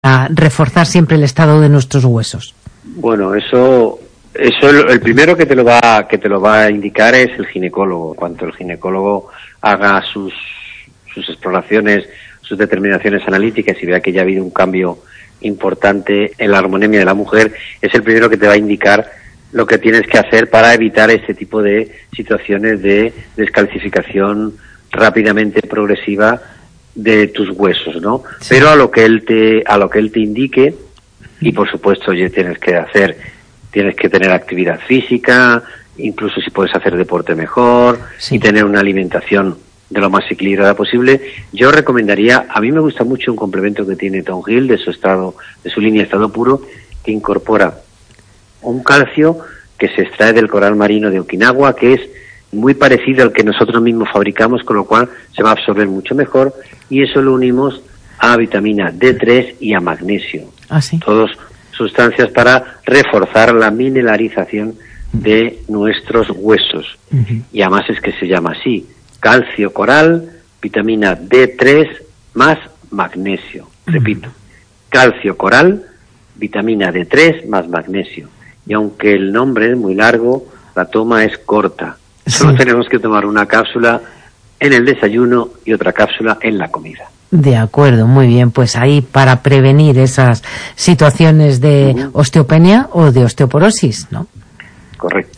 reforzar siempre el estado de nuestros huesos? Bueno, eso el primero que te lo va a indicar es el ginecólogo. Cuanto el ginecólogo haga sus exploraciones, sus determinaciones analíticas y vea que ya ha habido un cambio importante en la hormonemia de la mujer, es el primero que te va a indicar lo que tienes que hacer para evitar este tipo de situaciones de descalcificación rápidamente progresiva de tus huesos, ¿no? Sí. Pero a lo que él te indique, y por supuesto tienes que tener actividad física, incluso si puedes hacer deporte mejor, sí, y tener una alimentación de lo más equilibrada posible. Yo recomendaría, a mí me gusta mucho un complemento que tiene Tonghil de su línea Estado Puro, que incorpora un calcio que se extrae del coral marino de Okinawa, que es muy parecido al que nosotros mismos fabricamos, con lo cual se va a absorber mucho mejor, y eso lo unimos a vitamina D3 y a magnesio. ¿Sí? Todos sustancias para reforzar la mineralización de nuestros huesos. Uh-huh. Y además es que se llama así: calcio coral, vitamina D3 más magnesio. Uh-huh. Repito, calcio coral, vitamina D3 más magnesio. Y aunque el nombre es muy largo, la toma es corta. Solo tenemos que tomar una cápsula en el desayuno y otra cápsula en la comida. De acuerdo, muy bien. Pues ahí para prevenir esas situaciones de osteopenia o de osteoporosis, ¿no? Correcto.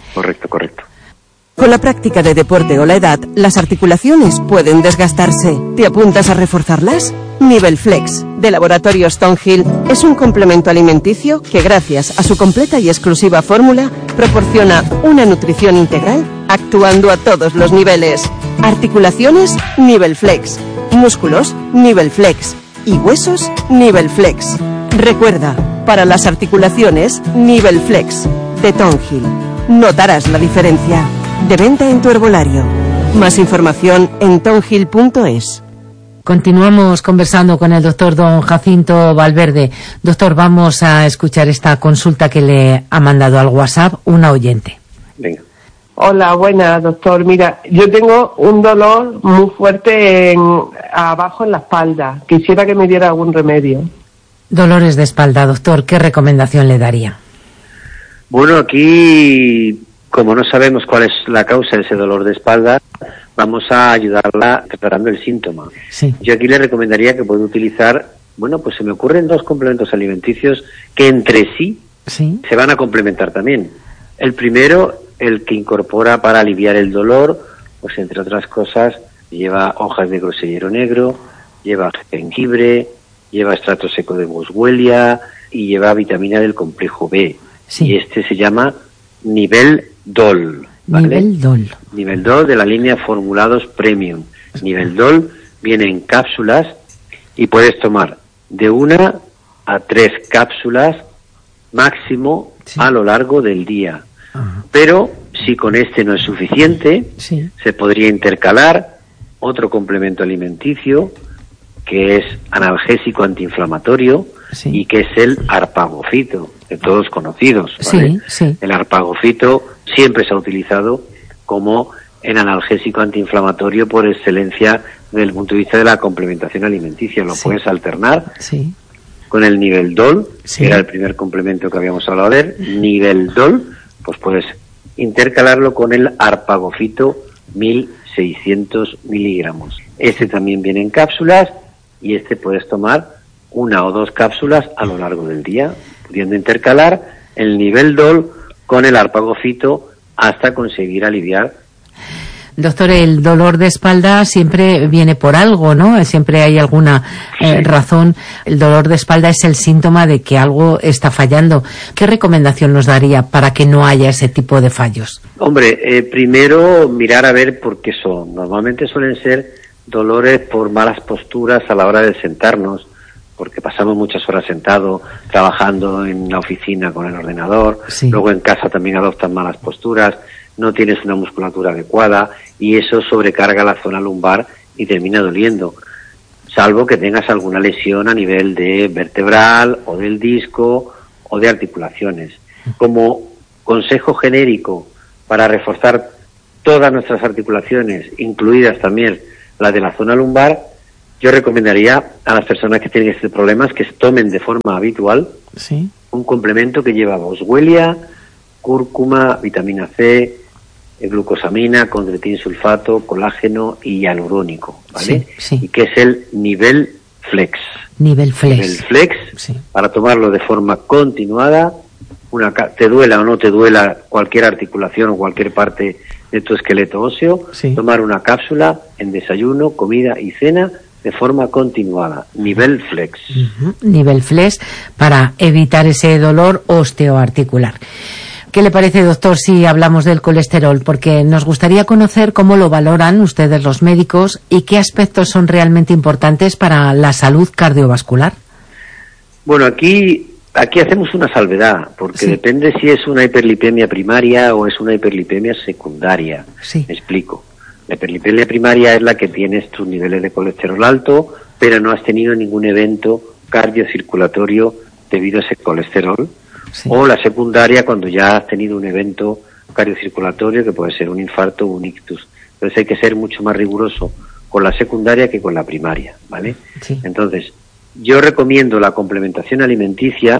Con la práctica de deporte o la edad, las articulaciones pueden desgastarse. ¿Te apuntas a reforzarlas? Nivel Flex, de Laboratorios Tonghil, es un complemento alimenticio que, gracias a su completa y exclusiva fórmula, proporciona una nutrición integral actuando a todos los niveles. Articulaciones, Nivel Flex. Músculos, Nivel Flex. Y huesos, Nivel Flex. Recuerda, para las articulaciones, Nivel Flex, de Tonghil. Notarás la diferencia. De venta en tu herbolario. Más información en tonghil.es. Continuamos conversando con el doctor don Jacinto Valverde. Doctor, vamos a escuchar esta consulta que le ha mandado al WhatsApp una oyente. Venga. Hola, buenas, doctor. Mira, yo tengo un dolor muy fuerte abajo en la espalda. Quisiera que me diera algún remedio. Dolores de espalda, doctor, ¿qué recomendación le daría? Bueno, aquí, como no sabemos cuál es la causa de ese dolor de espalda, vamos a ayudarla tratando el síntoma. Sí. Yo aquí le recomendaría que puede utilizar, pues se me ocurren 2 complementos alimenticios que entre sí se van a complementar también. El primero, el que incorpora para aliviar el dolor, pues entre otras cosas, lleva hojas de grosellero negro, lleva jengibre, lleva extracto seco de boswellia y lleva vitamina del complejo B. Sí. Y este se llama Nivel Dol. ¿Vale? Nivel Dol de la línea Formulados Premium. Nivel Dol viene en cápsulas y puedes tomar de 1 a 3 cápsulas máximo a lo largo del día. Ajá. Pero si con este no es suficiente, se podría intercalar otro complemento alimenticio que es analgésico antiinflamatorio y que es el arpagofito, de todos conocidos, ¿vale? El arpagofito siempre se ha utilizado como el analgésico antiinflamatorio por excelencia desde el punto de vista de la complementación alimenticia. Lo puedes alternar con el Nivel Dol, que era el primer complemento que habíamos hablado de él. Nivel Dol, pues puedes intercalarlo con el arpagofito 1600 miligramos. Este también viene en cápsulas y este puedes tomar 1 o 2 cápsulas a lo largo del día, pudiendo intercalar el Nivel Dol con el arpagofito hasta conseguir aliviar. Doctor, el dolor de espalda siempre viene por algo, ¿no? Siempre hay alguna razón. El dolor de espalda es el síntoma de que algo está fallando. ¿Qué recomendación nos daría para que no haya ese tipo de fallos? Hombre, primero mirar a ver por qué son. Normalmente suelen ser dolores por malas posturas a la hora de sentarnos, porque pasamos muchas horas sentados, trabajando en la oficina con el ordenador, luego en casa también adoptan malas posturas, no tienes una musculatura adecuada y eso sobrecarga la zona lumbar y termina doliendo, salvo que tengas alguna lesión a nivel de vertebral o del disco o de articulaciones. Como consejo genérico para reforzar todas nuestras articulaciones, incluidas también las de la zona lumbar, yo recomendaría a las personas que tienen este problema que tomen de forma habitual un complemento que lleva boswellia, cúrcuma, vitamina C, glucosamina, condroitin sulfato, colágeno y hialurónico, ¿vale? Y que es el Nivel Flex. Nivel Flex, para tomarlo de forma continuada, te duela o no te duela cualquier articulación o cualquier parte de tu esqueleto óseo, tomar una cápsula en desayuno, comida y cena de forma continuada. Nivel Flex. Nivel Flex para evitar ese dolor osteoarticular. ¿Qué le parece, doctor, si hablamos del colesterol? Porque nos gustaría conocer cómo lo valoran ustedes los médicos y qué aspectos son realmente importantes para la salud cardiovascular. Bueno, aquí hacemos una salvedad, porque depende si es una hiperlipemia primaria o es una hiperlipemia secundaria. Me explico. La hiperlipemia primaria es la que tienes tus niveles de colesterol alto, pero no has tenido ningún evento cardiocirculatorio debido a ese colesterol. O la secundaria, cuando ya has tenido un evento cardiocirculatorio que puede ser un infarto o un ictus. Entonces hay que ser mucho más riguroso con la secundaria que con la primaria, ¿vale? Entonces, yo recomiendo la complementación alimenticia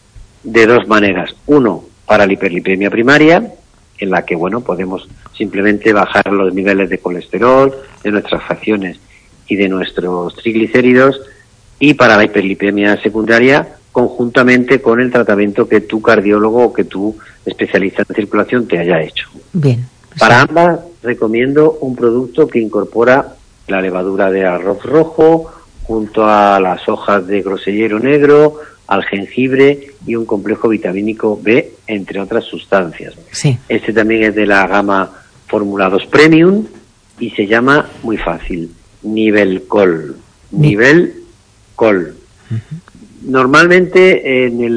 de dos maneras. Uno, para la hiperlipemia primaria, en la que, bueno, podemos simplemente bajar los niveles de colesterol, de nuestras facciones y de nuestros triglicéridos, y para la hiperlipemia secundaria, conjuntamente con el tratamiento que tu cardiólogo o que tu especialista en circulación te haya hecho. Bien. Para ambas recomiendo un producto que incorpora la levadura de arroz rojo junto a las hojas de grosellero negro, al jengibre y un complejo vitamínico B, entre otras sustancias. Este también es de la gama Formulados Premium y se llama, muy fácil, Nivel Col. Nivel Col. Normalmente en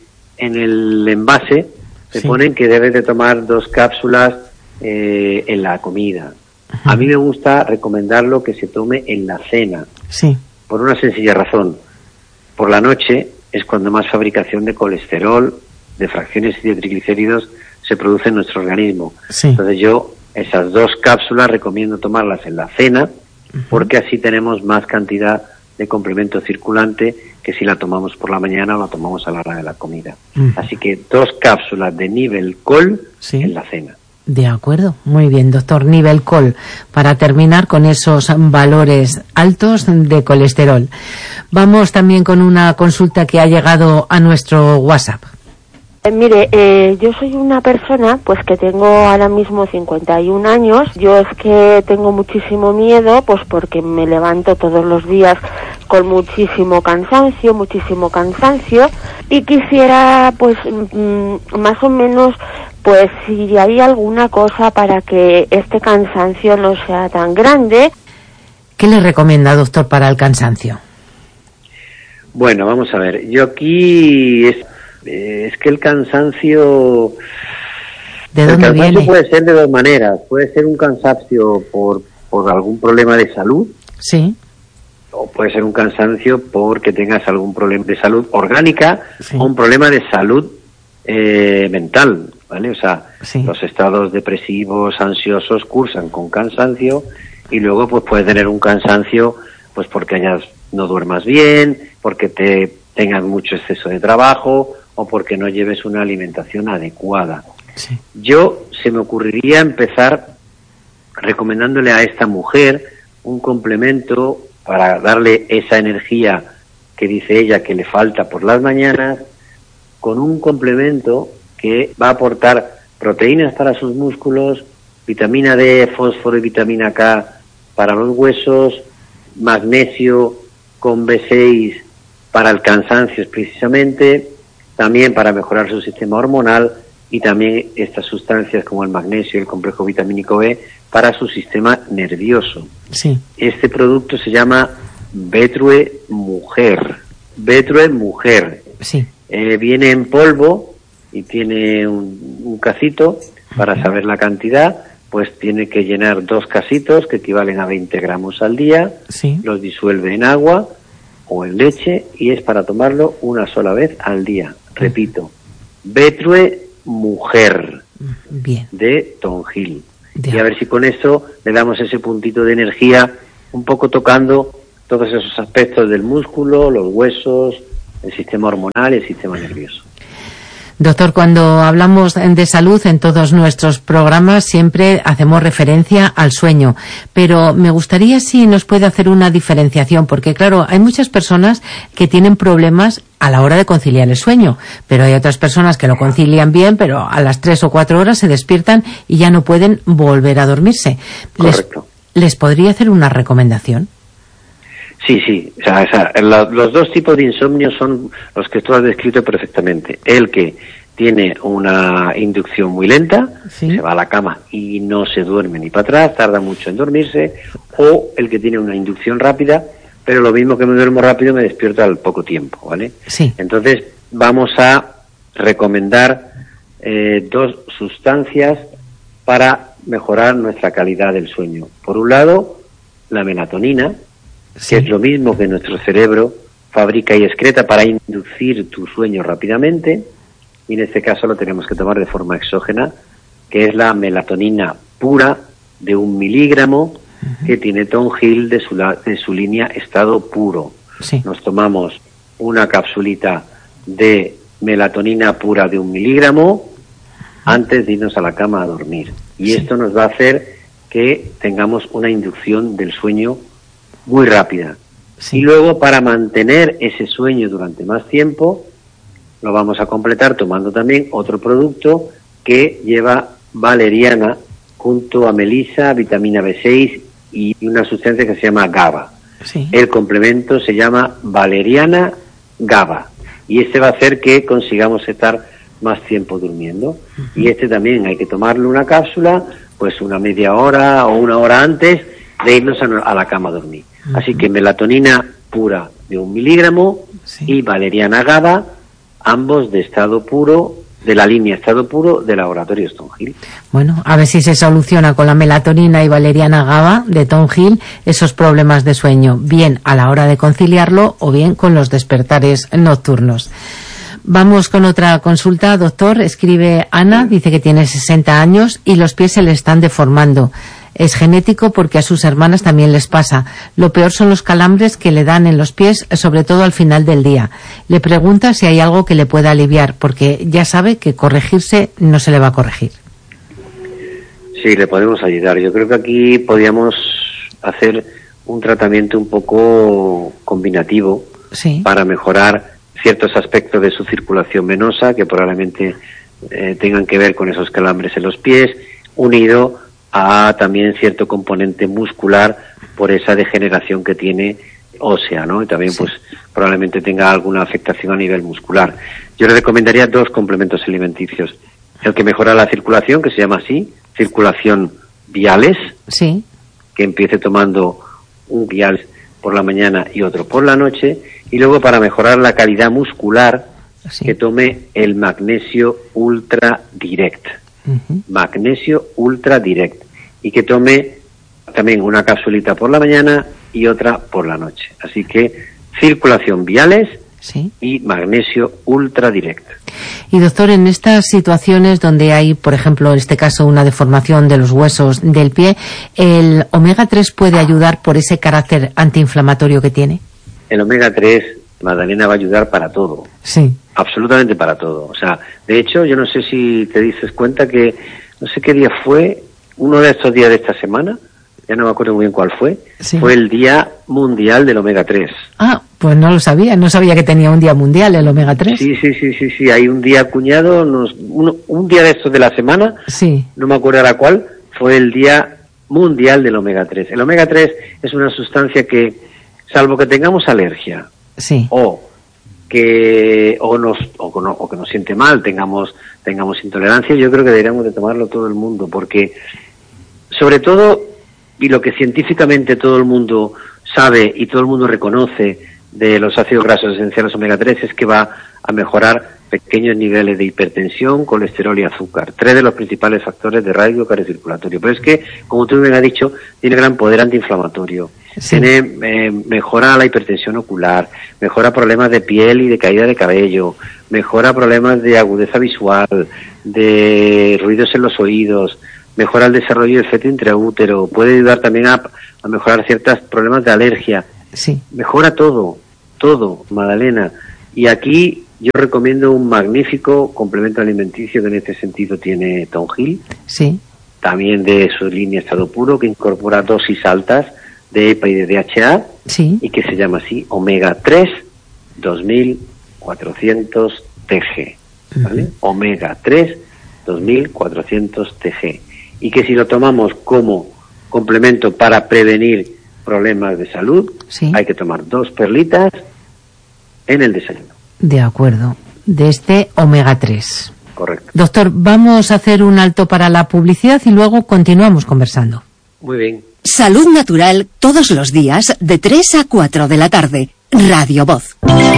el envase se ponen que debes de tomar 2 cápsulas en la comida. A mí me gusta recomendarlo que se tome en la cena. Por una sencilla razón. Por la noche es cuando más fabricación de colesterol, de fracciones y de triglicéridos se produce en nuestro organismo. Entonces yo esas 2 cápsulas recomiendo tomarlas en la cena, porque así tenemos más cantidad de complemento circulante que si la tomamos por la mañana o la tomamos a la hora de la comida. Así que 2 cápsulas de Nivel Col en la cena. De acuerdo, muy bien, doctor. Nivel Col, para terminar con esos valores altos de colesterol. Vamos también con una consulta que ha llegado a nuestro WhatsApp. Mire, yo soy una persona pues que tengo ahora mismo 51 años. Yo es que tengo muchísimo miedo, pues porque me levanto todos los días con muchísimo cansancio, y quisiera pues más o menos pues si hay alguna cosa para que este cansancio no sea tan grande. ¿Qué le recomienda, doctor, para el cansancio? Bueno, vamos a ver, yo aquí es que el cansancio... ¿De dónde viene? Puede ser de 2 maneras. Puede ser un cansancio por algún problema de salud. O puede ser un cansancio porque tengas algún problema de salud orgánica o un problema de salud mental, ¿vale? O sea, los estados depresivos, ansiosos cursan con cansancio y luego pues puedes tener un cansancio pues porque no duermas bien, porque tengas mucho exceso de trabajo o porque no lleves una alimentación adecuada. Yo se me ocurriría empezar recomendándole a esta mujer un complemento para darle esa energía que dice ella que le falta por las mañanas, con un complemento que va a aportar proteínas para sus músculos, vitamina D, fósforo y vitamina K para los huesos, magnesio con B6 para el cansancio precisamente, también para mejorar su sistema hormonal y también estas sustancias como el magnesio y el complejo vitamínico B para su sistema nervioso. Este producto se llama Betrue Mujer. Betrue Mujer. Viene en polvo y tiene un cacito para saber la cantidad. Pues tiene que llenar 2 casitos que equivalen a 20 gramos al día. Los disuelve en agua o en leche y es para tomarlo una sola vez al día. Repito, Betrue Mujer de Tonjil. Y a ver si con esto le damos ese puntito de energía, un poco tocando todos esos aspectos del músculo, los huesos, el sistema hormonal y el sistema nervioso. Doctor, cuando hablamos de salud en todos nuestros programas siempre hacemos referencia al sueño, pero me gustaría si nos puede hacer una diferenciación, porque claro, hay muchas personas que tienen problemas a la hora de conciliar el sueño, pero hay otras personas que lo concilian bien, pero a las 3 o 4 horas se despiertan y ya no pueden volver a dormirse. Correcto. ¿Les podría hacer una recomendación? Sí. Los dos tipos de insomnio son los que tú has descrito perfectamente. El que tiene una inducción muy lenta, se va a la cama y no se duerme ni para atrás, tarda mucho en dormirse, o el que tiene una inducción rápida, pero lo mismo que me duermo rápido me despierto al poco tiempo, ¿vale? Sí. Entonces vamos a recomendar 2 sustancias para mejorar nuestra calidad del sueño. Por un lado, la melatonina, que es lo mismo que nuestro cerebro fabrica y excreta para inducir tu sueño rápidamente, y en este caso lo tenemos que tomar de forma exógena, que es la melatonina pura de 1 miligramo que tiene Tonjil de su línea estado puro. Sí. Nos tomamos una capsulita de melatonina pura de 1 miligramo antes de irnos a la cama a dormir, y esto nos va a hacer que tengamos una inducción del sueño muy rápida. Y luego, para mantener ese sueño durante más tiempo, lo vamos a completar tomando también otro producto que lleva valeriana junto a melisa, vitamina B6 y una sustancia que se llama GABA. El complemento se llama valeriana GABA, y este va a hacer que consigamos estar más tiempo durmiendo. Y este también hay que tomarle una cápsula, pues una media hora o 1 hora antes de irnos a la cama a dormir. Así que melatonina pura de 1 miligramo y valeriana GABA, ambos de estado puro, de la línea estado puro de Laboratorio Stonehill. Bueno, a ver si se soluciona con la melatonina y valeriana GABA de Tonjil esos problemas de sueño, bien a la hora de conciliarlo o bien con los despertares nocturnos. Vamos con otra consulta, doctor. Escribe Ana, dice que tiene 60 años y los pies se le están deformando. Es genético porque a sus hermanas también les pasa. Lo peor son los calambres que le dan en los pies, sobre todo al final del día. Le pregunta si hay algo que le pueda aliviar, porque ya sabe que corregirse no se le va a corregir. Sí, le podemos ayudar. Yo creo que aquí podríamos hacer un tratamiento un poco combinativo para mejorar ciertos aspectos de su circulación venosa que probablemente tengan que ver con esos calambres en los pies, unido a también cierto componente muscular por esa degeneración que tiene ósea, ¿no? Y también pues probablemente tenga alguna afectación a nivel muscular. Yo le recomendaría 2 complementos alimenticios. El que mejora la circulación, que se llama así, circulación viales, que empiece tomando un vial por la mañana y otro por la noche, y luego para mejorar la calidad muscular, que tome el magnesio ultra direct. Magnesio ultra direct, y que tome también una capsulita por la mañana y otra por la noche. Así que circulación viales y magnesio ultra direct. Y doctor, en estas situaciones donde hay, por ejemplo, en este caso una deformación de los huesos del pie, ¿el omega 3 puede ayudar por ese carácter antiinflamatorio que tiene? El omega 3, Magdalena, va a ayudar para todo. Absolutamente para todo. O sea, de hecho, yo no sé si te dices cuenta que, no sé qué día fue, uno de estos días de esta semana, ya no me acuerdo muy bien cuál fue, fue el Día Mundial del Omega 3. Ah, pues no lo sabía, no sabía que tenía un día mundial el Omega 3. Sí, hay un día acuñado, un día de estos de la semana, no me acuerdo ahora cuál, fue el Día Mundial del Omega 3. El Omega 3 es una sustancia que, salvo que tengamos alergia, o que nos siente mal, tengamos intolerancia, yo creo que deberíamos de tomarlo todo el mundo, porque sobre todo, y lo que científicamente todo el mundo sabe y todo el mundo reconoce de los ácidos grasos esenciales omega 3 es que va a mejorar pequeños niveles de hipertensión, colesterol y azúcar, 3 de los principales factores de radio cardiocirculatorio. Pero es que, como tú me has dicho, tiene gran poder antiinflamatorio. Mejora la hipertensión ocular, mejora problemas de piel y de caída de cabello, mejora problemas de agudeza visual, de ruidos en los oídos, mejora el desarrollo del feto intraútero, puede ayudar también a mejorar ciertos problemas de alergia, Sí. Mejora todo, Magdalena. Y aquí yo recomiendo un magnífico complemento alimenticio que en este sentido tiene Tonjil. Sí. También de su línea Estado Puro, que incorpora dosis altas de EPA y de DHA. Sí. Y que se llama así Omega 3 2400 TG. ¿Vale? Omega 3 2400 TG. Y que si lo tomamos como complemento para prevenir problemas de salud, hay que tomar 2 perlitas en el desayuno. De acuerdo. De este omega 3. Correcto. Doctor, vamos a hacer un alto para la publicidad y luego continuamos conversando. Muy bien. Salud Natural todos los días de 3 a 4 de la tarde. Radio Voz.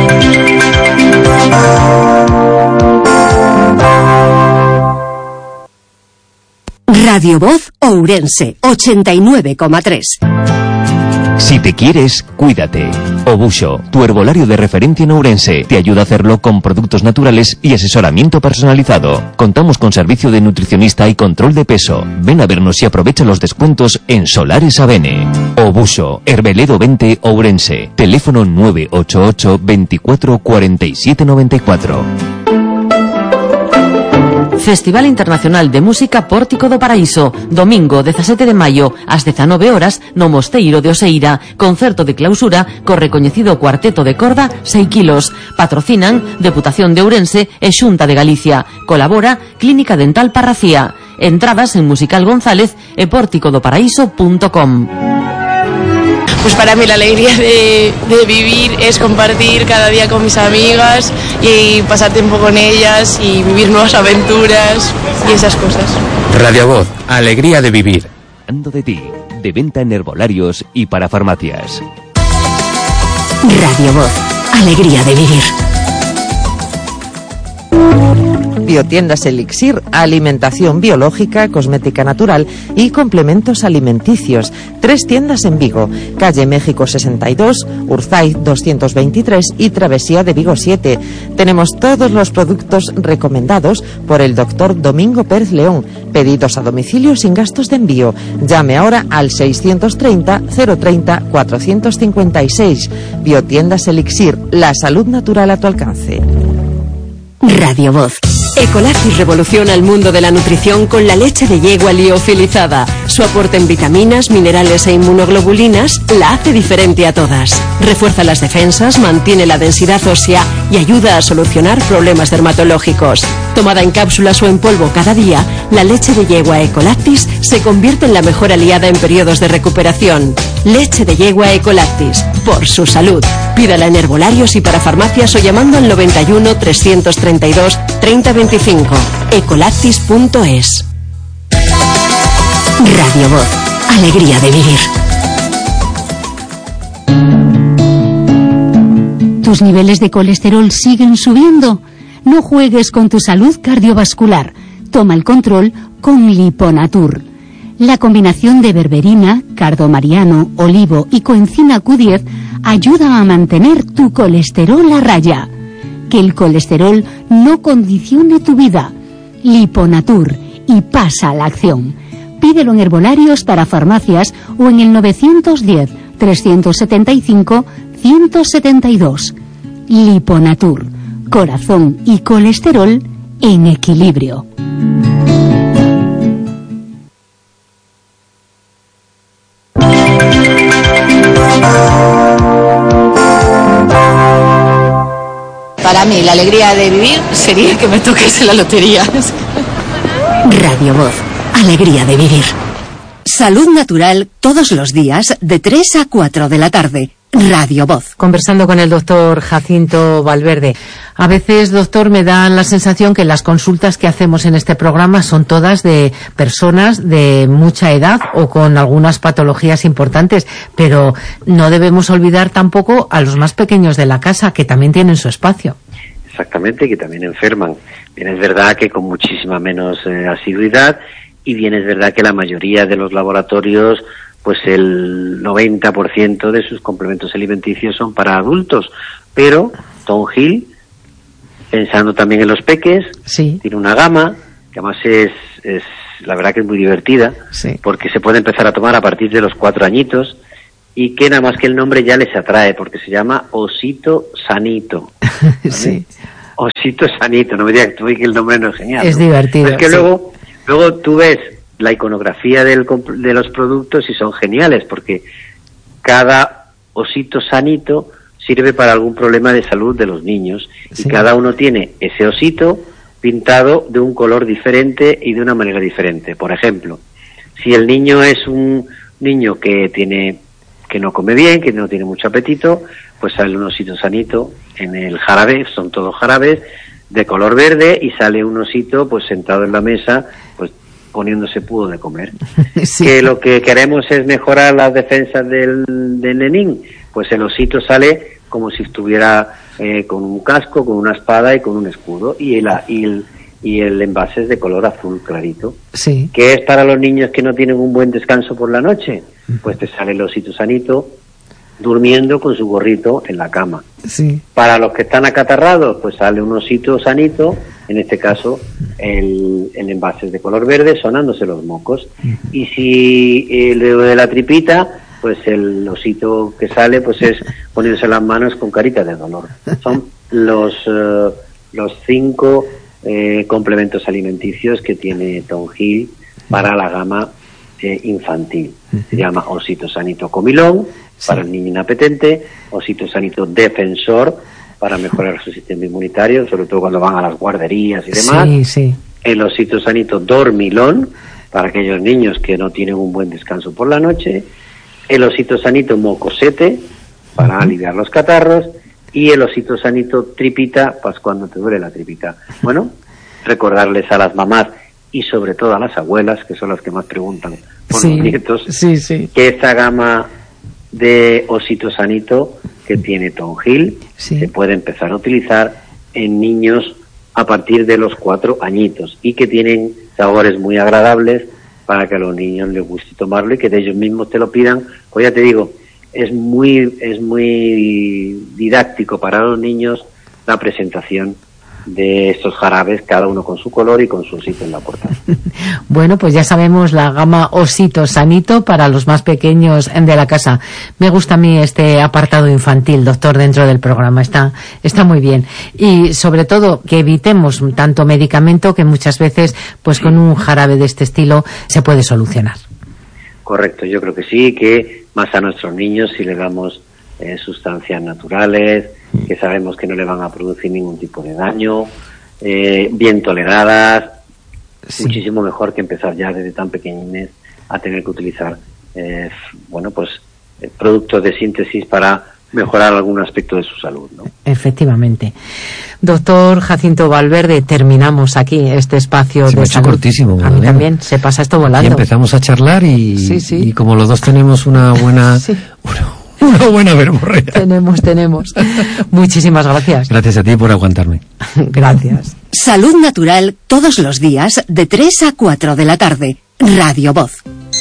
Radio Voz Ourense 89,3. Si te quieres, cuídate. Obusho, tu herbolario de referencia en Ourense, te ayuda a hacerlo con productos naturales y asesoramiento personalizado. Contamos con servicio de nutricionista y control de peso. Ven a vernos y aprovecha los descuentos en Solares Avene. Obusho, Herbeledo 20 Ourense. Teléfono 988 24 47 94. Festival Internacional de Música Pórtico do Paraíso, domingo 17 de maio ás 19 horas no Mosteiro de Oseira, concerto de clausura co recoñecido cuarteto de corda 6 kilos. Patrocinan Deputación de Ourense e Xunta de Galicia. Colabora Clínica Dental Parracía. Entradas en Musical González e pórticodoparaíso.com. Pues para mí la alegría de vivir es compartir cada día con mis amigas y pasar tiempo con ellas y vivir nuevas aventuras y esas cosas. Radio Voz, alegría de vivir. Hablando de ti, de venta en herbolarios y para farmacias. Radio Voz, alegría de vivir. Biotiendas Elixir, alimentación biológica, cosmética natural y complementos alimenticios. 3 tiendas en Vigo, calle México 62, Urzaiz 223 y Travesía de Vigo 7. Tenemos todos los productos recomendados por el doctor Domingo Pérez León. Pedidos a domicilio sin gastos de envío. Llame ahora al 630 030 456. Biotiendas Elixir, la salud natural a tu alcance. Radio Voz. Ecolactis revoluciona el mundo de la nutrición con la leche de yegua liofilizada. Su aporte en vitaminas, minerales e inmunoglobulinas la hace diferente a todas. Refuerza las defensas, mantiene la densidad ósea y ayuda a solucionar problemas dermatológicos. Tomada en cápsulas o en polvo cada día, la leche de yegua Ecolactis se convierte en la mejor aliada en periodos de recuperación. Leche de yegua Ecolactis, por su salud. Pídala en herbolarios y para farmacias o llamando al 91 332 3025. Ecolactis.es. Radio Voz, alegría de vivir. ¿Tus niveles de colesterol siguen subiendo? No juegues con tu salud cardiovascular. Toma el control con Liponatur. La combinación de berberina, cardomariano, olivo y coenzima Q10 ayuda a mantener tu colesterol a raya. Que el colesterol no condicione tu vida. Liponatur, y pasa a la acción. Pídelo en herbolarios para farmacias o en el 910 375 172. Liponatur, corazón y colesterol en equilibrio. Para mí la alegría de vivir sería que me toquese la lotería. Radio Voz, alegría de vivir. Salud natural todos los días de 3 a 4 de la tarde. Radio Voz. Conversando con el doctor Jacinto Valverde. A veces, doctor, me da la sensación que las consultas que hacemos en este programa son todas de personas de mucha edad o con algunas patologías importantes, pero no debemos olvidar tampoco a los más pequeños de la casa, que también tienen su espacio. Exactamente, que también enferman. Bien, es verdad que con muchísima menos asiduidad, y bien es verdad que la mayoría de los laboratorios, pues el 90% de sus complementos alimenticios son para adultos, pero Tonjil, pensando también en los peques, sí, tiene una gama que además es la verdad que es muy divertida, sí, porque se puede empezar a tomar a partir de los 4 añitos y que nada más que el nombre ya les atrae, porque se llama Osito Sanito. ¿Vale? Sí. Osito Sanito, no me digas tú que el nombre no es genial. Es ¿no? divertido. Es que sí. luego tú ves la iconografía de los productos y son geniales, porque cada Osito Sanito sirve para algún problema de salud de los niños, sí. Y cada uno tiene ese osito pintado de un color diferente y de una manera diferente. Por ejemplo, si el niño es un niño que no come bien, que no tiene mucho apetito, pues sale un osito sanito en el jarabe, son todos jarabes de color verde, y sale un osito pues sentado en la mesa, pues poniéndose pudo de comer. Sí. Que lo que queremos es mejorar las defensas del nenín, pues el osito sale como si estuviera con un casco, con una espada y con un escudo, y el envase es de color azul clarito. Sí. ¿Qué es para los niños que no tienen un buen descanso por la noche? Pues te sale el osito sanito durmiendo con su gorrito en la cama. Sí. Para los que están acatarrados, pues sale un osito sanito, en este caso el envase es de color verde, sonándose los mocos. Y si el de la tripita, pues el osito que sale pues es poniéndose las manos con carita de dolor. Son los 5 complementos alimenticios que tiene Tonjil para la gama infantil. Se llama Osito Sanito Comilón, sí. Para el niño inapetente, Osito Sanito Defensor, para mejorar su sistema inmunitario, sobre todo cuando van a las guarderías y demás. Sí, sí. El Osito Sanito Dormilón, para aquellos niños que no tienen un buen descanso por la noche. El Osito Sanito Mocosete, para aliviar los catarros. Y el Osito Sanito Tripita, pues cuando te duele la tripita. Bueno, recordarles a las mamás y sobre todo a las abuelas, que son las que más preguntan por sí, los nietos, sí, sí. Que esta gama de Osito Sanito que tiene Tonjil, sí. Se puede empezar a utilizar en niños a partir de los 4 añitos, y que tienen sabores muy agradables para que a los niños les guste tomarlo y que de ellos mismos te lo pidan. Pues ya te digo, es muy didáctico para los niños la presentación de estos jarabes, cada uno con su color y con su osito en la portada. Bueno, pues ya sabemos la gama Osito Sanito para los más pequeños de la casa. Me gusta a mí este apartado infantil, doctor, dentro del programa. Está muy bien. Y sobre todo que evitemos tanto medicamento, que muchas veces pues con un jarabe de este estilo se puede solucionar. Correcto, yo creo que sí, que más a nuestros niños si le damos sustancias naturales, que sabemos que no le van a producir ningún tipo de daño, bien toleradas, sí. Muchísimo mejor que empezar ya desde tan pequeñines a tener que utilizar productos de síntesis para mejorar algún aspecto de su salud, ¿no? Efectivamente. Doctor Jacinto Valverde, terminamos aquí este espacio de salud. Cortísimo. A mí también, se pasa esto volando. Y empezamos a charlar y como los dos tenemos una buena... Sí. Una buena verborrea. Tenemos. Muchísimas gracias. Gracias a ti por aguantarme. Gracias. Salud Natural, todos los días, de 3 a 4 de la tarde. Radio Voz.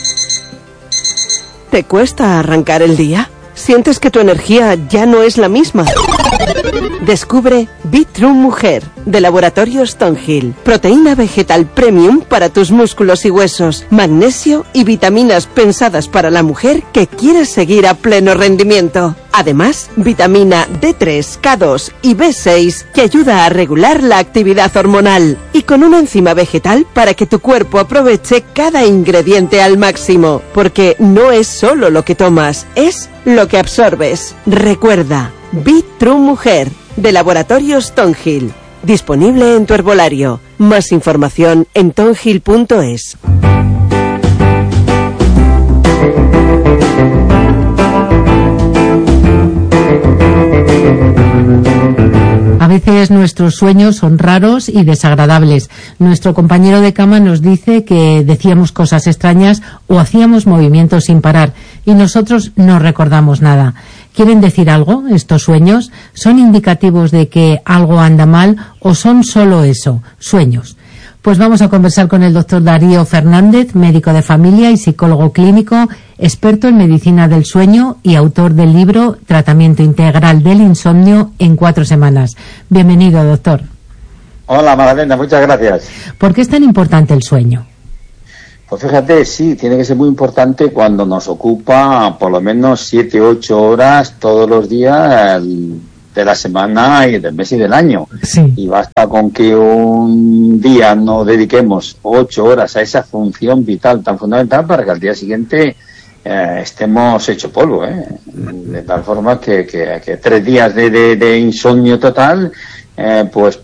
¿Te cuesta arrancar el día? ¿Sientes que tu energía ya no es la misma? Descubre Bitrue Mujer, de Laboratorios Tonjil. Proteína vegetal premium para tus músculos y huesos. Magnesio y vitaminas pensadas para la mujer que quiere seguir a pleno rendimiento. Además, vitamina D3, K2 y B6 que ayuda a regular la actividad hormonal. Y con una enzima vegetal para que tu cuerpo aproveche cada ingrediente al máximo. Porque no es solo lo que tomas, es lo que absorbes. Recuerda, Bitrue Mujer, de Laboratorios Tonjil. Disponible en tu herbolario. Más información en tonjil.es. A veces nuestros sueños son raros y desagradables. Nuestro compañero de cama nos dice que decíamos cosas extrañas o hacíamos movimientos sin parar y nosotros no recordamos nada. ¿Quieren decir algo estos sueños? ¿Son indicativos de que algo anda mal o son solo eso, sueños? Pues vamos a conversar con el doctor Darío Fernández, médico de familia y psicólogo clínico, experto en medicina del sueño y autor del libro Tratamiento Integral del Insomnio en 4 semanas. Bienvenido, doctor. Hola, Magdalena, muchas gracias. ¿Por qué es tan importante el sueño? Pues fíjate, sí, tiene que ser muy importante cuando nos ocupa por lo menos 7-8 horas todos los días de la semana y del mes y del año. Sí. Y basta con que un día no dediquemos 8 horas a esa función vital tan fundamental para que al día siguiente estemos hecho polvo, de tal forma que 3 días de insomnio total pues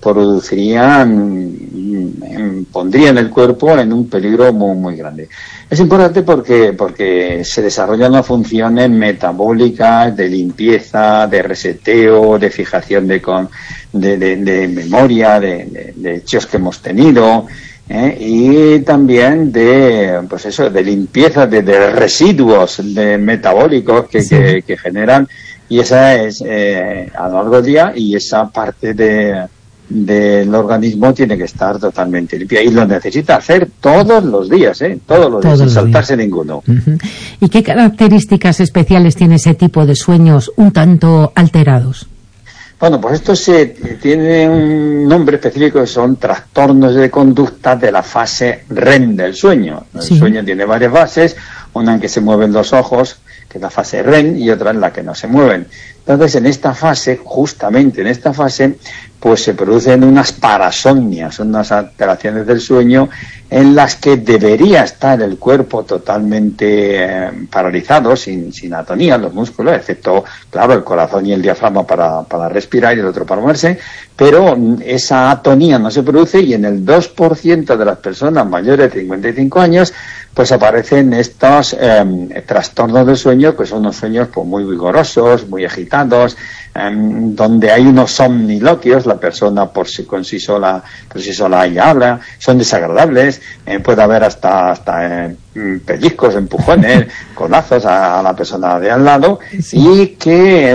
pondrían el cuerpo en un peligro muy muy grande. Es importante porque se desarrollan las funciones metabólicas, de limpieza, de reseteo, de fijación de memoria, de hechos que hemos tenido, y también de limpieza de residuos metabólicos que generan, y esa es a lo largo del día, y esa parte del organismo tiene que estar totalmente limpia, y lo necesita hacer todos los días, sin saltarse ninguno. Uh-huh. ¿Y qué características especiales tiene ese tipo de sueños un tanto alterados? Bueno, pues esto tiene un nombre específico, que son trastornos de conducta de la fase REM del sueño. El sueño tiene varias fases, una en que se mueven los ojos, que es la fase REM, y otra en la que no se mueven. Entonces, justamente en esta fase, pues se producen unas parasomnias, unas alteraciones del sueño en las que debería estar el cuerpo totalmente paralizado, sin atonía, los músculos, excepto, claro, el corazón y el diafragma para respirar y el otro para moverse, pero esa atonía no se produce, y en el 2% de las personas mayores de 55 años pues aparecen estos trastornos del sueño, que son unos sueños pues muy vigorosos, muy agitados, donde hay unos somniloquios, la persona por sí sola ya habla, son desagradables, puede haber hasta pellizcos, empujones, codazos a la persona de al lado, y que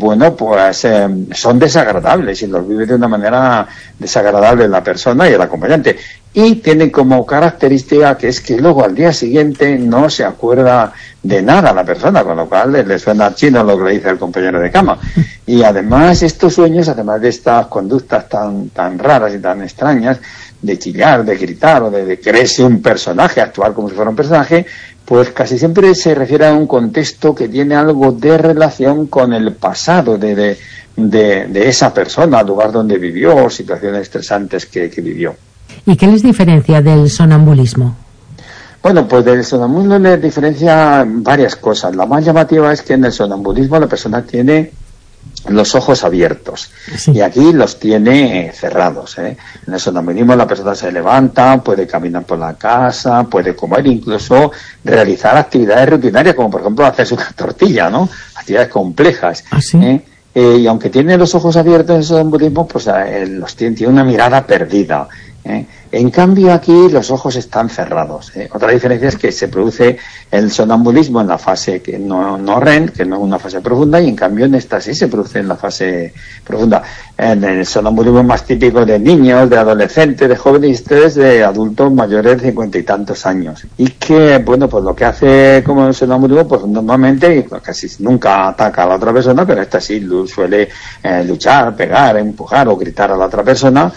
son desagradables, y los vive de una manera desagradable la persona y el acompañante, y tienen como característica que es que luego al día siguiente no se acuerda de nada a la persona, con lo cual le suena chino lo que le dice el compañero de cama. Y además estos sueños, además de estas conductas tan raras y tan extrañas, de chillar, de gritar, o de creerse un personaje, actuar como si fuera un personaje, pues casi siempre se refiere a un contexto que tiene algo de relación con el pasado de esa persona, al lugar donde vivió, situaciones estresantes que vivió. ¿Y qué les diferencia del sonambulismo? Bueno, pues del sonambulismo les diferencia varias cosas. La más llamativa es que en el sonambulismo la persona tiene los ojos abiertos, y aquí los tiene cerrados. En el sonambulismo la persona se levanta, puede caminar por la casa, puede comer, incluso realizar actividades rutinarias, como por ejemplo hacerse una tortilla, ¿no? Actividades complejas. Y aunque tiene los ojos abiertos en el sonambulismo, pues tiene una mirada perdida. En cambio aquí los ojos están cerrados. Otra diferencia es que se produce el sonambulismo en la fase que no REM, que no es una fase profunda, y en cambio en esta sí se produce en la fase profunda. En el sonambulismo más típico de niños, de adolescentes, de jóvenes, de adultos mayores de 50 y tantos años. Y que, pues lo que hace como el sonambulismo, pues normalmente casi nunca ataca a la otra persona, pero esta sí suele luchar, pegar, empujar o gritar a la otra persona.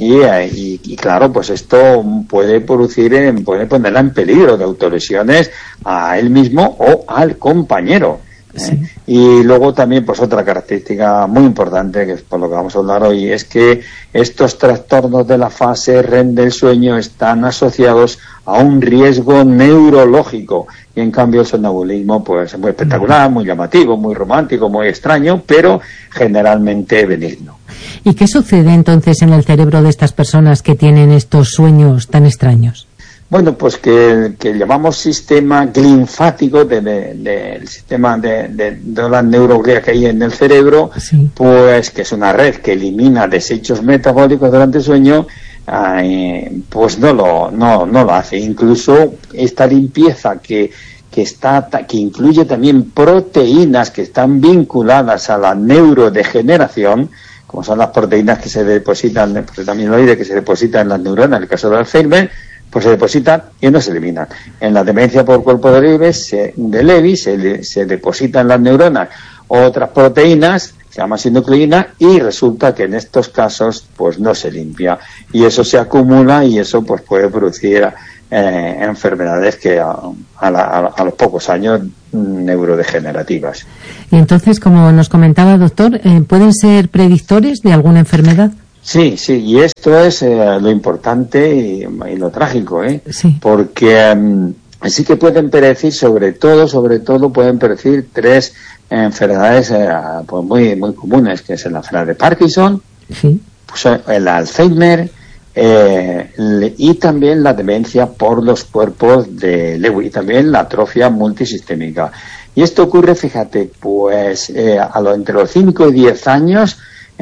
Y claro, pues esto puede ponerla en peligro de autolesiones a él mismo o al compañero. Y luego también, pues otra característica muy importante, que es por lo que vamos a hablar hoy, es que estos trastornos de la fase REM del sueño están asociados a un riesgo neurológico, y en cambio el sonambulismo pues es muy espectacular, muy llamativo, muy romántico, muy extraño, pero generalmente benigno. ¿Y qué sucede entonces en el cerebro de estas personas que tienen estos sueños tan extraños? Bueno, pues que llamamos sistema linfático del sistema de la neuroglía que hay en el cerebro, pues que es una red que elimina desechos metabólicos durante el sueño, pues no lo hace. Incluso esta limpieza que incluye también proteínas que están vinculadas a la neurodegeneración, como son las proteínas que se depositan, proteína amiloide que se depositan en las neuronas, en el caso de Alzheimer, pues se depositan y no se eliminan. En la demencia por cuerpo de Lewy se depositan en las neuronas otras proteínas, se llama sinucleína, y resulta que en estos casos pues no se limpia, y eso se acumula, y eso pues puede producir enfermedades que a los pocos años neurodegenerativas. Y entonces, como nos comentaba, doctor, ¿pueden ser predictores de alguna enfermedad? Sí, y esto es lo importante y lo trágico, Sí. Porque sí que pueden predecir, sobre todo pueden predecir 3 enfermedades pues muy comunes, que es la enfermedad de Parkinson, sí, pues el Alzheimer, y también la demencia por los cuerpos de Lewy, y también la atrofia multisistémica. Y esto ocurre, fíjate, pues entre los 5 y 10 años,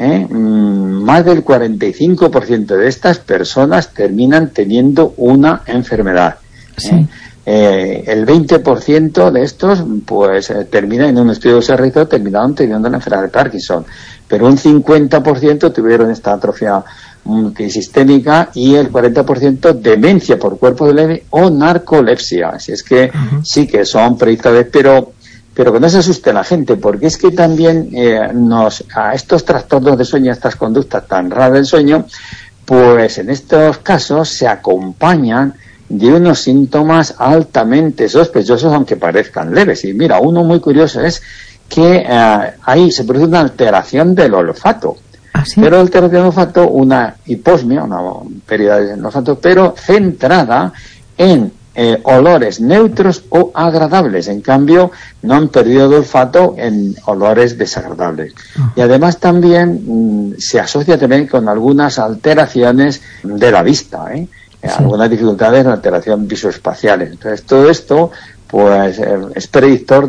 más del 45% de estas personas terminan teniendo una enfermedad. Sí. El 20% de estos pues termina, en un estudio que se realizó, terminaron teniendo la enfermedad de Parkinson, pero un 50% tuvieron esta atrofia multisistémica y el 40% demencia por cuerpo de Lewy o narcolepsia. Así es que sí que son predictores, pero que no se asuste la gente, porque es que también a estos trastornos de sueño, a estas conductas tan raras del sueño, pues en estos casos se acompañan de unos síntomas altamente sospechosos, aunque parezcan leves. Y mira, uno muy curioso es que ahí se produce una alteración del olfato. ¿Ah, sí? Pero alteración del olfato, una hiposmia, una pérdida del olfato, pero centrada en olores neutros o agradables. En cambio, no han perdido el olfato en olores desagradables. Y además también se asocia también con algunas alteraciones de la vista, sí, algunas dificultades de alteración visoespaciales. Entonces, todo esto pues es predictor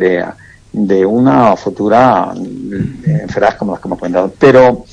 de una futura enfermedad como las que hemos comentado. Pero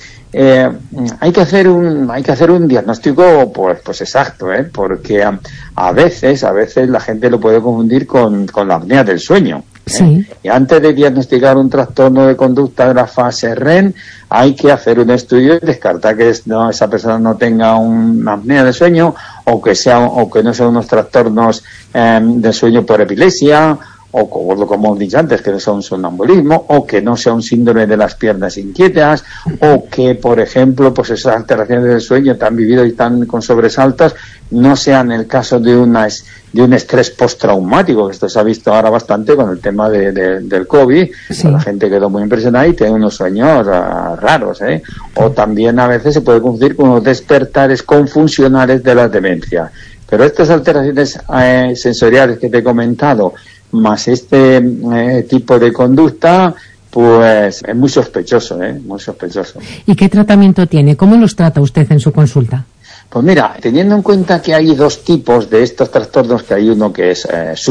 hay que hacer un diagnóstico pues exacto, porque a veces la gente lo puede confundir con la apnea del sueño. Sí. Y antes de diagnosticar un trastorno de conducta de la fase REM, hay que hacer un estudio y descartar que esa persona no tenga una apnea de sueño, o que no sean unos trastornos de sueño por epilepsia, o como hemos dicho antes, que no sea un sonambulismo, o que no sea un síndrome de las piernas inquietas, o que, por ejemplo, pues esas alteraciones del sueño tan vivido y tan con sobresaltos no sean el caso de un estrés postraumático, que esto se ha visto ahora bastante con el tema del COVID. Sí. La gente quedó muy impresionada y tiene unos sueños raros, O también a veces se puede confundir con unos despertares confusionales de la demencia. Pero estas alteraciones sensoriales que te he comentado, más este tipo de conducta, pues es muy sospechoso, muy sospechoso. ¿Y qué tratamiento tiene? ¿Cómo los trata usted en su consulta? Pues mira, teniendo en cuenta que hay 2 tipos de estos trastornos, que hay uno que es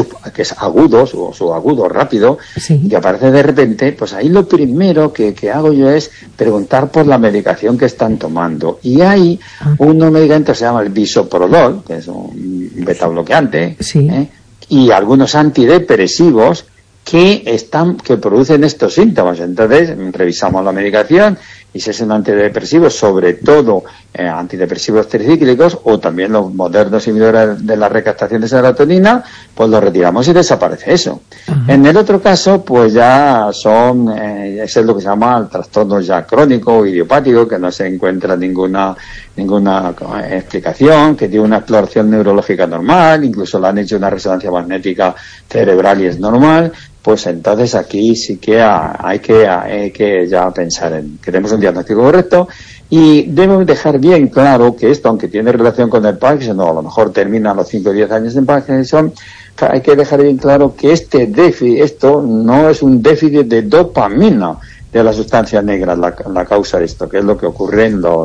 agudos o subagudo rápido, sí, y que aparece de repente, pues ahí lo primero que hago yo es preguntar por la medicación que están tomando. Y hay un medicamento que se llama el bisoprolol, que es un beta-bloqueante, sí, y algunos antidepresivos que producen estos síntomas. Entonces revisamos la medicación, y si es un antidepresivo, sobre todo antidepresivos tricíclicos, o también los modernos inhibidores de la recaptación de serotonina, pues los retiramos y desaparece eso. En el otro caso, pues ya es lo que se llama el trastorno ya crónico o idiopático, que no se encuentra ninguna explicación, que tiene una exploración neurológica normal, incluso le han hecho una resonancia magnética cerebral y es normal. Pues entonces aquí sí que hay que ya pensar en que tenemos un diagnóstico correcto, y debemos dejar bien claro que esto, aunque tiene relación con el Parkinson, o a lo mejor termina a los 5 o 10 años en Parkinson, hay que dejar bien claro que esto no es un déficit de dopamina de la sustancia negra la causa de esto, que es lo que ocurre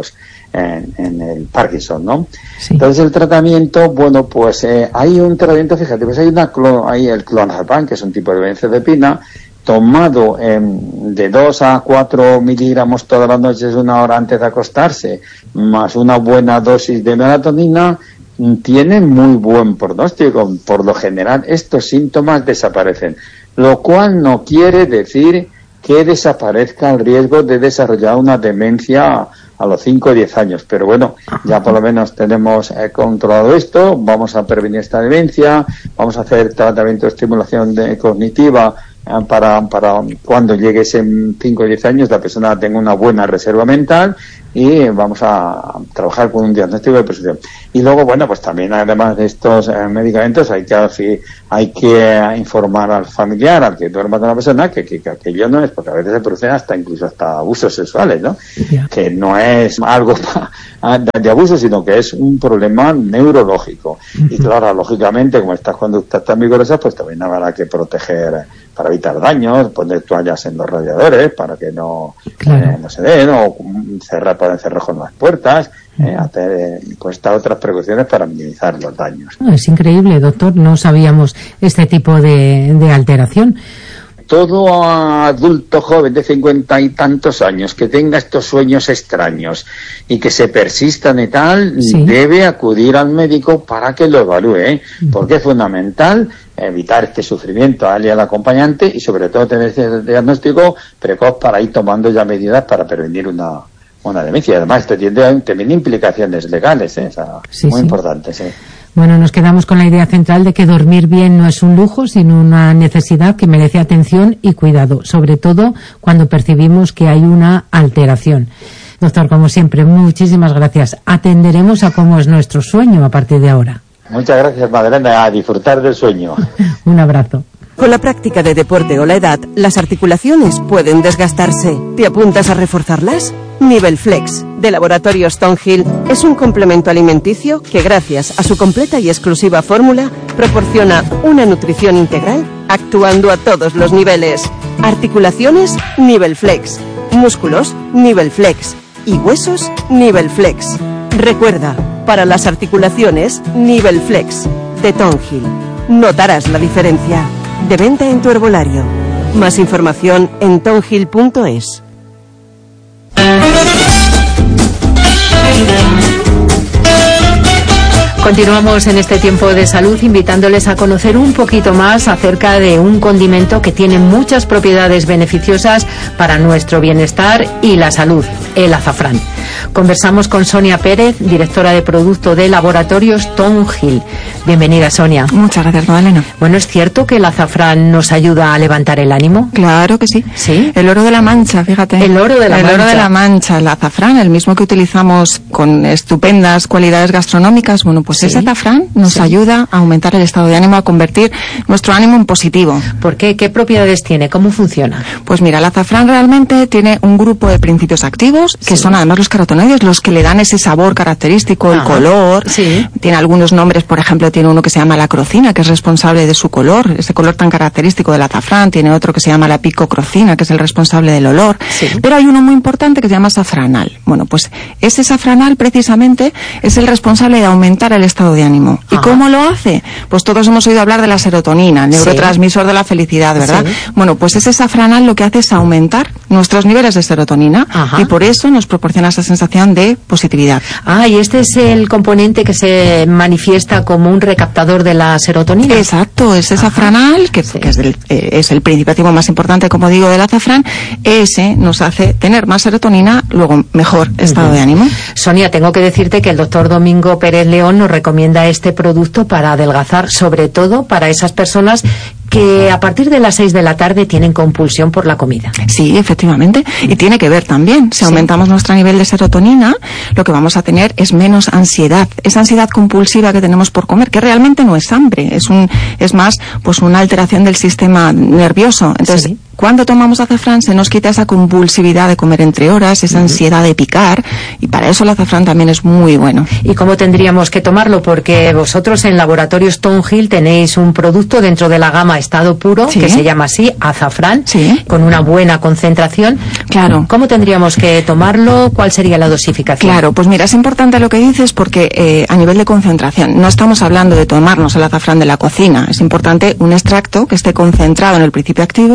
en el Parkinson, ¿no? Sí. Entonces el tratamiento, bueno, pues hay un tratamiento, fíjate, pues hay el clonazepam, que es un tipo de benzodiazepina, tomado de 2 a 4 miligramos todas las noches, 1 hora antes de acostarse, más una buena dosis de melatonina, tiene muy buen pronóstico. Por lo general estos síntomas desaparecen, lo cual no quiere decir que desaparezca el riesgo de desarrollar una demencia a los 5 o 10 años. Pero bueno, ya por lo menos tenemos controlado esto, vamos a prevenir esta demencia, vamos a hacer tratamiento de estimulación cognitiva para cuando llegues en 5 o 10 años la persona tenga una buena reserva mental, y vamos a trabajar con un diagnóstico de percepción. Y luego, bueno, pues también además de estos medicamentos hay que informar al familiar, al que duerma con la persona, que aquello no es, porque a veces se producen incluso hasta abusos sexuales, ¿no? Yeah. Que no es algo de abuso, sino que es un problema neurológico. Y claro, lógicamente, como estas conductas tan vigorosas, pues también habrá que proteger para evitar daños, poner toallas en los radiadores para que no se den, o poner cerrojos en las puertas, hacer pues estas otras precauciones para minimizar los daños. Es increíble, doctor, no sabíamos este tipo de alteración. Todo adulto joven de 50 y tantos años que tenga estos sueños extraños y que se persistan y tal, debe acudir al médico para que lo evalúe, porque es fundamental evitar este sufrimiento a él y al acompañante, y sobre todo tener ese diagnóstico precoz para ir tomando ya medidas para prevenir una demencia. Además, esto tiene también implicaciones legales, muy importantes. Bueno, nos quedamos con la idea central de que dormir bien no es un lujo, sino una necesidad que merece atención y cuidado, sobre todo cuando percibimos que hay una alteración. Doctor, como siempre, muchísimas gracias. Atenderemos a cómo es nuestro sueño a partir de ahora. Muchas gracias, Madalena, a disfrutar del sueño. Un abrazo. Con la práctica de deporte o la edad, las articulaciones pueden desgastarse. ¿Te apuntas a reforzarlas? Nivel Flex, de Laboratorios Stonehill, es un complemento alimenticio que, gracias a su completa y exclusiva fórmula, proporciona una nutrición integral actuando a todos los niveles. Articulaciones, Nivel Flex. Músculos, Nivel Flex. Y huesos, Nivel Flex. Recuerda, para las articulaciones, Nivel Flex, de Stonehill. Notarás la diferencia. De venta en tu herbolario. Más información en tonhill.es. Continuamos en este tiempo de salud invitándoles a conocer un poquito más acerca de un condimento que tiene muchas propiedades beneficiosas para nuestro bienestar y la salud, el azafrán. Conversamos con Sonia Pérez, directora de producto de Laboratorios Stonehill. Bienvenida, Sonia. Muchas gracias, Magdalena. Bueno, ¿es cierto que el azafrán nos ayuda a levantar el ánimo? Claro que sí. ¿Sí? El oro de la Mancha, fíjate. El oro de la Mancha, el azafrán, el mismo que utilizamos con estupendas cualidades gastronómicas. Bueno, pues ese azafrán nos ayuda a aumentar el estado de ánimo, a convertir nuestro ánimo en positivo. ¿Por qué? ¿Qué propiedades tiene? ¿Cómo funciona? Pues mira, el azafrán realmente tiene un grupo de principios activos que son además los carotenoides, los que le dan ese sabor característico, el color. Sí. Tiene algunos nombres, por ejemplo, tiene uno que se llama la crocina, que es responsable de su color, ese color tan característico del azafrán. Tiene otro que se llama la picocrocina, que es el responsable del olor. Sí. Pero hay uno muy importante que se llama safranal. Bueno, pues ese safranal precisamente es el responsable de aumentar el estado de ánimo. ¿Y cómo lo hace? Pues todos hemos oído hablar de la serotonina, el neurotransmisor de la felicidad, ¿verdad? Sí. Bueno, pues ese safranal lo que hace es aumentar nuestros niveles de serotonina y por eso nos proporciona esa sensación de positividad. Y este es el componente que se manifiesta como un recaptador de la serotonina. Exacto, ese safranal, que es el principio activo más importante, como digo, del azafrán, ese nos hace tener más serotonina, luego mejor estado de ánimo. Sonia, tengo que decirte que el doctor Domingo Pérez León nos recomienda este producto para adelgazar, sobre todo para esas personas que a partir de las 6 de la tarde tienen compulsión por la comida. Sí, efectivamente. Y tiene que ver también. Si aumentamos nuestro nivel de serotonina, lo que vamos a tener es menos ansiedad. Esa ansiedad compulsiva que tenemos por comer, que realmente no es hambre, es más pues una alteración del sistema nervioso. Entonces, cuando tomamos azafrán se nos quita esa compulsividad de comer entre horas, esa ansiedad de picar, y para eso el azafrán también es muy bueno. ¿Y cómo tendríamos que tomarlo? Porque vosotros en Laboratorios Stonehill tenéis un producto dentro de la gama estado puro, que se llama así, azafrán, con una buena concentración. Claro. ¿Cómo tendríamos que tomarlo? ¿Cuál sería la dosificación? Claro, pues mira, es importante lo que dices porque a nivel de concentración, no estamos hablando de tomarnos el azafrán de la cocina, es importante un extracto que esté concentrado en el principio activo y que esté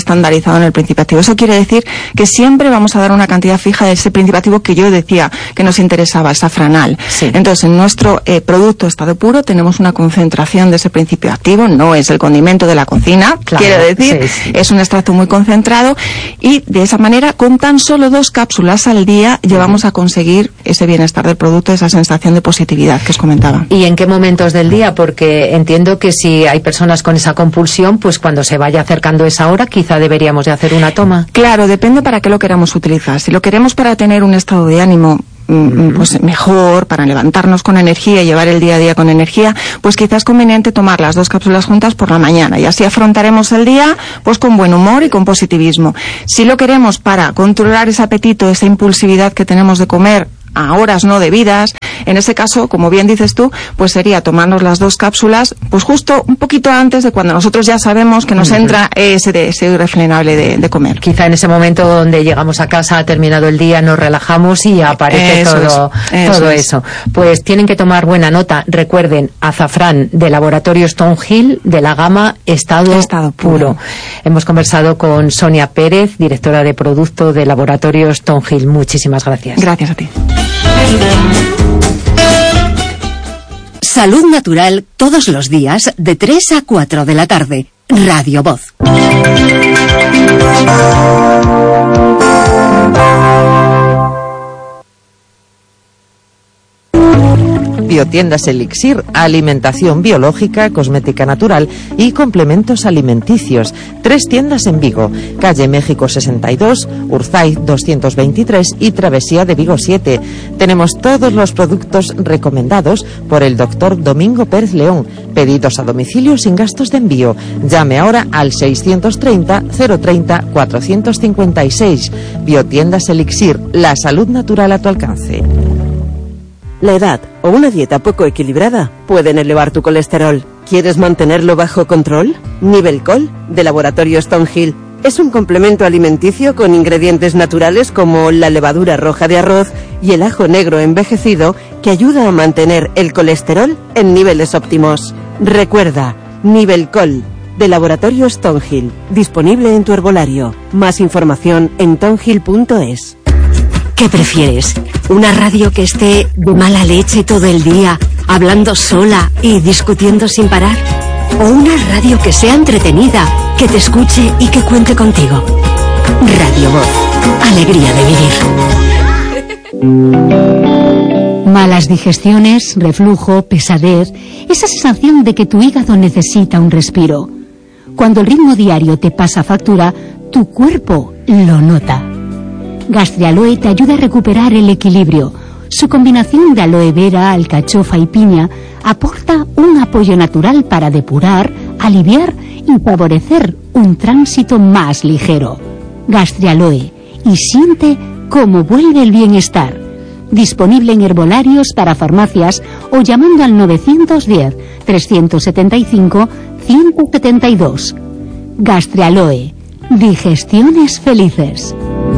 estandarizado en el principio activo. Eso quiere decir que siempre vamos a dar una cantidad fija de ese principio activo que yo decía que nos interesaba, el safranal. Sí. Entonces, en nuestro producto estado puro tenemos una concentración de ese principio activo, no es el condimento de la cocina, claro, quiero decir, es un extracto muy concentrado, y de esa manera, con tan solo 2 cápsulas al día, llevamos a conseguir ese bienestar del producto, esa sensación de positividad que os comentaba. ¿Y en qué momentos del día? Porque entiendo que si hay personas con esa compulsión, pues cuando se vaya acercando esa hora, quizá deberíamos de hacer una toma. Claro, depende para qué lo queramos utilizar. Si lo queremos para tener un estado de ánimo pues mejor, para levantarnos con energía y llevar el día a día con energía, pues quizás es conveniente tomar las 2 cápsulas juntas por la mañana, y así afrontaremos el día pues con buen humor y con positivismo. Si lo queremos para controlar ese apetito, esa impulsividad que tenemos de comer a horas no debidas, en ese caso, como bien dices tú, pues sería tomarnos las 2 cápsulas pues justo un poquito antes de cuando nosotros ya sabemos que nos entra ese deseo irrefrenable de comer. Quizá en ese momento donde llegamos a casa, ha terminado el día, nos relajamos y aparece todo eso. Pues tienen que tomar buena nota. Recuerden, azafrán de Laboratorio Stonehill, de la gama Estado Puro. Hemos conversado con Sonia Pérez, directora de producto de Laboratorio Stonehill. Muchísimas gracias. Gracias a ti. Salud Natural todos los días de 3 a 4 de la tarde. Radio Voz. Biotiendas Elixir, alimentación biológica, cosmética natural y complementos alimenticios. 3 tiendas en Vigo, calle México 62, Urzaiz 223 y Travesía de Vigo 7. Tenemos todos los productos recomendados por el doctor Domingo Pérez León. Pedidos a domicilio sin gastos de envío. Llame ahora al 630 030 456. Biotiendas Elixir, la salud natural a tu alcance. La edad o una dieta poco equilibrada pueden elevar tu colesterol. ¿Quieres mantenerlo bajo control? Nivelcol, de Laboratorio Stonehill, es un complemento alimenticio con ingredientes naturales como la levadura roja de arroz y el ajo negro envejecido que ayuda a mantener el colesterol en niveles óptimos. Recuerda, Nivelcol, de Laboratorio Stonehill, disponible en tu herbolario. Más información en tonhill.es. ¿Qué prefieres? ¿Una radio que esté de mala leche todo el día, hablando sola y discutiendo sin parar? ¿O una radio que sea entretenida, que te escuche y que cuente contigo? Radio Voz. Alegría de vivir. Malas digestiones, reflujo, pesadez, esa sensación de que tu hígado necesita un respiro. Cuando el ritmo diario te pasa factura, tu cuerpo lo nota. Gastrialoe te ayuda a recuperar el equilibrio. Su combinación de aloe vera, alcachofa y piña aporta un apoyo natural para depurar, aliviar y favorecer un tránsito más ligero. Gastrialoe, y siente cómo vuelve el bienestar. Disponible en herbolarios, para farmacias o llamando al 910 375 172. Gastrialoe, digestiones felices.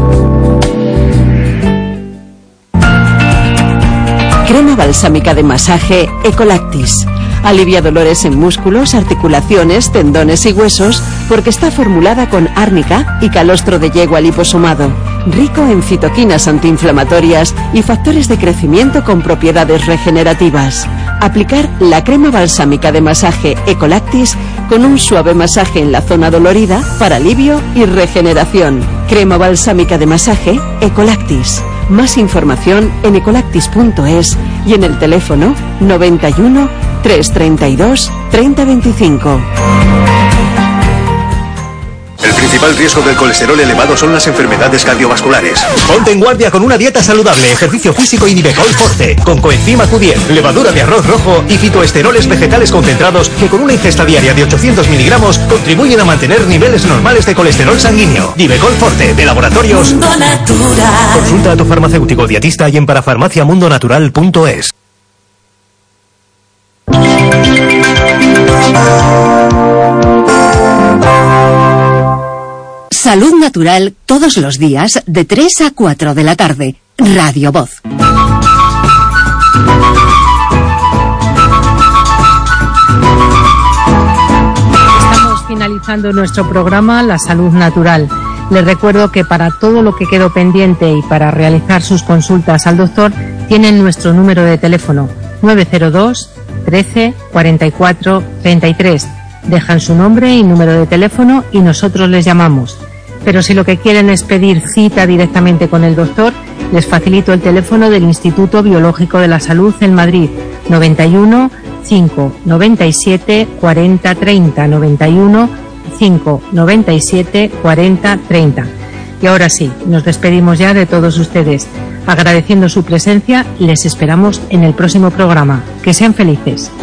Crema balsámica de masaje Ecolactis. Alivia dolores en músculos, articulaciones, tendones y huesos porque está formulada con árnica y calostro de yegua liposomado. Rico en citoquinas antiinflamatorias y factores de crecimiento con propiedades regenerativas. Aplicar la crema balsámica de masaje Ecolactis con un suave masaje en la zona dolorida para alivio y regeneración. Crema balsámica de masaje Ecolactis. Más información en ecolactis.es y en el teléfono 91 332 3025. El principal riesgo del colesterol elevado son las enfermedades cardiovasculares. Ponte en guardia con una dieta saludable, ejercicio físico y Nivecol Forte, con coenzima Q10, levadura de arroz rojo y fitoesteroles vegetales concentrados que con una ingesta diaria de 800 miligramos contribuyen a mantener niveles normales de colesterol sanguíneo. Nivecol Forte, de Laboratorios Mundo Natural. Consulta a tu farmacéutico dietista y en parafarmaciamundonatural.es. Salud Natural todos los días de 3 a 4 de la tarde. Radio Voz. Estamos finalizando. finalizando nuestro programa La Salud Natural. Les recuerdo que para todo lo que quedó pendiente y para realizar sus consultas al doctor, tienen nuestro número de teléfono 902 13 44 33. Dejan su nombre y número de teléfono y nosotros les llamamos. Pero si lo que quieren es pedir cita directamente con el doctor, les facilito el teléfono del Instituto Biológico de la Salud en Madrid, 91 5 97 40 30, 91 5 97 40 30. Y ahora sí, nos despedimos ya de todos ustedes. Agradeciendo su presencia, les esperamos en el próximo programa. Que sean felices.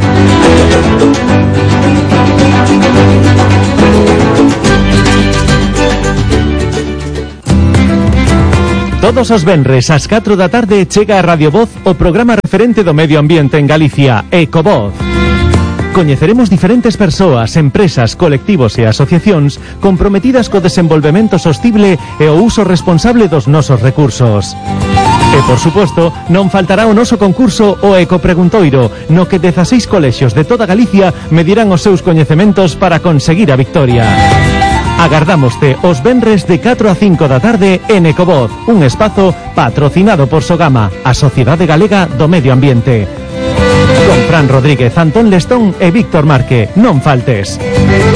Todos os venres ás 4 da tarde chega a Radio Voz o programa referente do medio ambiente en Galicia, Ecovoz. Coñeceremos diferentes persoas, empresas, colectivos e asociacións comprometidas co desenvolvemento sostible e o uso responsable dos nosos recursos. E, por suposto, non faltará o noso concurso o Ecopreguntoiro, no que 16 colexios de toda Galicia medirán os seus coñecementos para conseguir a victoria. Agardámoste os venres de 4 a 5 da tarde en Ecovoz, un espazo patrocinado por Sogama, a Sociedade Galega do Medio Ambiente. Con Fran Rodríguez, Antón Lestón e Víctor Marque. Non faltes.